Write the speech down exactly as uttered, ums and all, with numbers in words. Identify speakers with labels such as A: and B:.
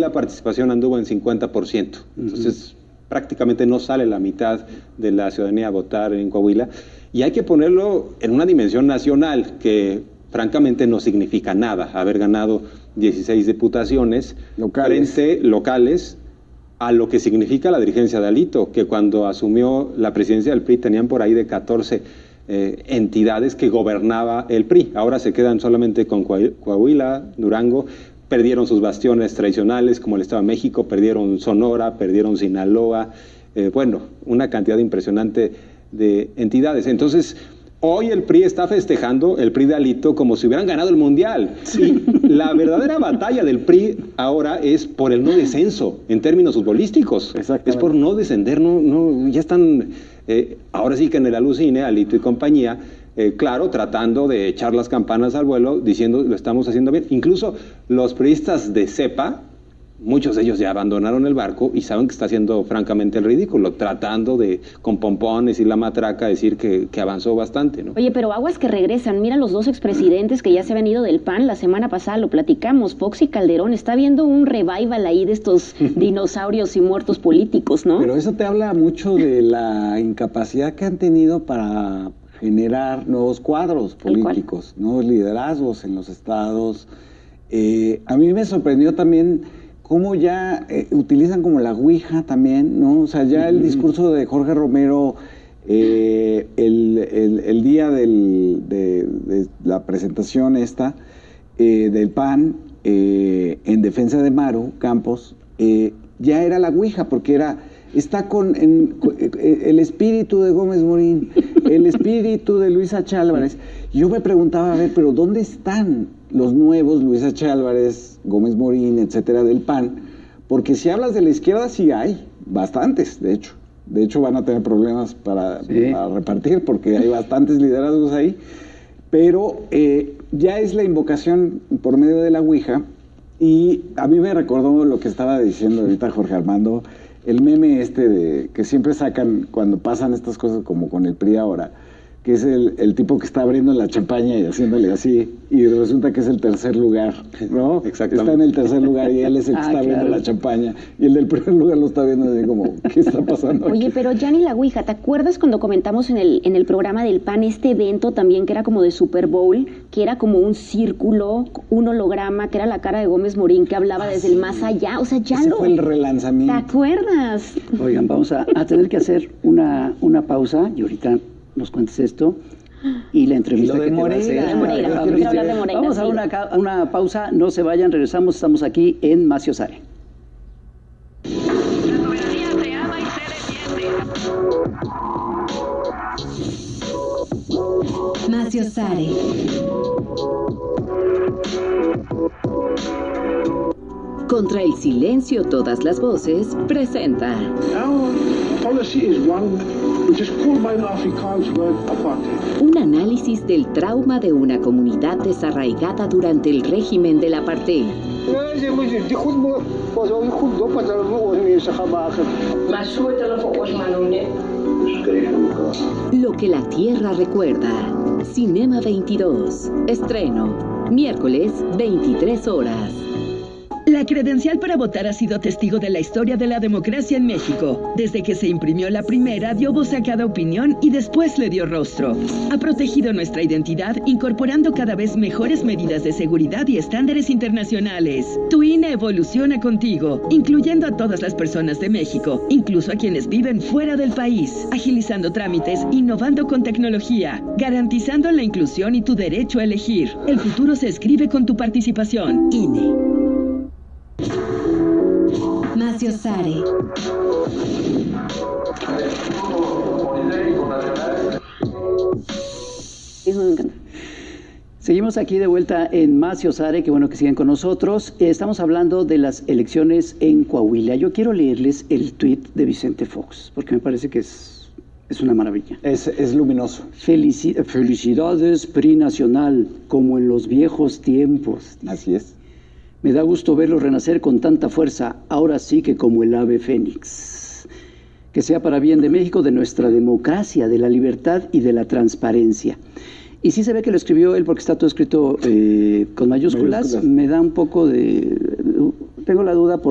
A: la participación anduvo en cincuenta por ciento. Entonces, uh-huh. prácticamente no sale la mitad de la ciudadanía a votar en Coahuila. Y hay que ponerlo en una dimensión nacional, que francamente no significa nada haber ganado dieciséis diputaciones locales. frente locales a lo que significa la dirigencia de Alito, que cuando asumió la presidencia del P R I tenían por ahí de catorce eh, entidades que gobernaba el P R I. Ahora se quedan solamente con Coahuila, Durango, perdieron sus bastiones tradicionales como el Estado de México, perdieron Sonora, perdieron Sinaloa, eh, bueno, una cantidad impresionante de entidades. Entonces, hoy el P R I está festejando, el P R I de Alito, como si hubieran ganado el Mundial. Sí. Y la verdadera batalla del P R I ahora es por el no descenso, en términos futbolísticos. Es por no descender, no, no, ya están, eh, ahora sí que en el alucine, Alito y compañía, eh, claro, tratando de echar las campanas al vuelo, diciendo lo estamos haciendo bien. Incluso los periodistas de cepa, muchos de ellos ya abandonaron el barco y saben que está haciendo francamente el ridículo, tratando de, con pompones y la matraca, decir que, que avanzó bastante, ¿no?
B: Oye, pero aguas que regresan. Mira los dos expresidentes que ya se habían ido del P A N. La semana pasada lo platicamos, Fox y Calderón. Está viendo un revival ahí de estos dinosaurios y muertos políticos, ¿no?
C: Pero eso te habla mucho de la incapacidad que han tenido para generar nuevos cuadros políticos, nuevos liderazgos en los estados. Eh, a mí me sorprendió también cómo ya eh, utilizan como la ouija también, ¿no? O sea, ya el discurso de Jorge Romero eh, el, el, el día del, de, de la presentación esta eh, del P A N eh, en defensa de Maru Campos, eh, ya era la ouija, porque era, está con en, el espíritu de Gómez Morín, el espíritu de Luis H. Álvarez. Yo me preguntaba, a ver, pero ¿dónde están los nuevos Luis H. Álvarez, Gómez Morín, etcétera, del P A N? Porque si hablas de la izquierda, sí hay bastantes, de hecho. De hecho, van a tener problemas para, sí. para repartir, porque hay bastantes liderazgos ahí. Pero eh, ya es la invocación por medio de la ouija. Y a mí me recordó lo que estaba diciendo ahorita Jorge Armando, el meme este de que siempre sacan cuando pasan estas cosas como con el P R I ahora, que es el, el tipo que está abriendo la champaña y haciéndole así, y resulta que es el tercer lugar, ¿no? Exactamente. Está en el tercer lugar y él es el que ah, está abriendo claro. la champaña, y el del primer lugar lo está viendo así como, ¿qué está pasando aquí?
B: Oye, pero ya ni la ouija, ¿te acuerdas cuando comentamos en el, en el programa del P A N este evento también que era como de Super Bowl, que era como un círculo, un holograma, que era la cara de Gómez Morín, que hablaba ah, desde sí. el más allá, o sea, ya
C: Ese
B: lo...
C: fue el relanzamiento.
B: ¿Te acuerdas?
D: Oigan, vamos a, a tener que hacer una, una pausa, y ahorita nos cuentes esto y la entrevista
C: y lo de
D: que
C: Moreira,
D: te va a hacer.
B: De Moreira,
D: Vamos,
B: quiero hablar de Moreira,
D: vamos a
B: sí.
D: una, a una pausa, no se vayan, regresamos, estamos aquí en Macio Sare.
E: La soberanía se ama y se defiende.
F: Macio Sare. Contra el silencio, todas las voces, presenta.
G: Our policy is one which is called by the Afrikaans word apartheid.
F: Un análisis del trauma de una comunidad desarraigada durante el régimen del apartheid. Lo que la tierra recuerda. Cinema veintidós. Estreno. Miércoles, veintitrés horas.
H: La credencial para votar ha sido testigo de la historia de la democracia en México. Desde que se imprimió la primera, dio voz a cada opinión y después le dio rostro. Ha protegido nuestra identidad, incorporando cada vez mejores medidas de seguridad y estándares internacionales. Tu I N E evoluciona contigo, incluyendo a todas las personas de México, incluso a quienes viven fuera del país, agilizando trámites, innovando con tecnología, garantizando la inclusión y tu derecho a elegir. El futuro se escribe con tu participación. I N E.
F: Macio Sare.
B: Eso me encanta.
D: Seguimos aquí de vuelta en Macio Sare, qué bueno que sigan con nosotros. Estamos hablando de las elecciones en Coahuila. Yo quiero leerles el tuit de Vicente Fox, porque me parece que es, es una maravilla.
C: Es, es luminoso.
D: Felici Felicidades, P R I Nacional, como en los viejos tiempos.
C: Así es.
D: Me da gusto verlo renacer con tanta fuerza, ahora sí que como el ave fénix. Que sea para bien de México, de nuestra democracia, de la libertad y de la transparencia. Y sí se ve que lo escribió él porque está todo escrito eh, con mayúsculas. mayúsculas. Me da un poco de... Tengo la duda por